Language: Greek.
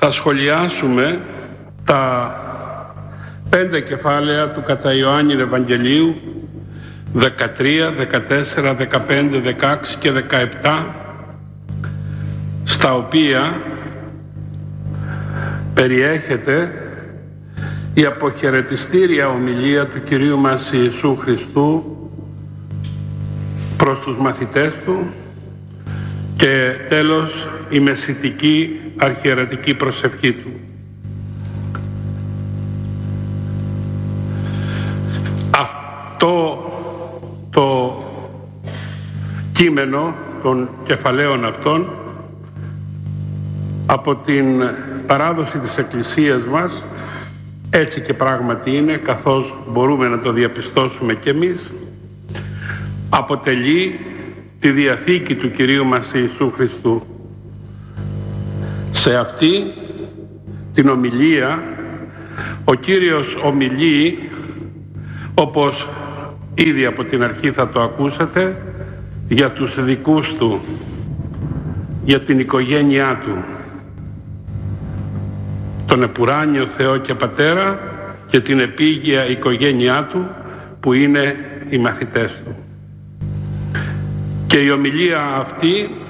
θα σχολιάσουμε τα 5 κεφάλαια του κατά Ιωάννη Ευαγγελίου 13, 14, 15, 16 και 17, στα οποία περιέχεται η αποχαιρετιστήρια ομιλία του Κυρίου μας Ιησού Χριστού προς τους μαθητές Του και τέλος η μεσητική αρχιερατική προσευχή Του. Αυτό το κείμενο των κεφαλαίων αυτών από την παράδοση της Εκκλησίας μας, έτσι και πράγματι είναι, καθώς μπορούμε να το διαπιστώσουμε κι εμείς, αποτελεί τη Διαθήκη του Κυρίου μας Ιησού Χριστού. Σε αυτή την ομιλία ο Κύριος ομιλεί, όπως ήδη από την αρχή θα το ακούσατε, για τους δικούς Του, για την οικογένειά Του, τον επουράνιο Θεό και Πατέρα και την επίγεια οικογένειά Του που είναι οι μαθητές Του. Και η ομιλία αυτή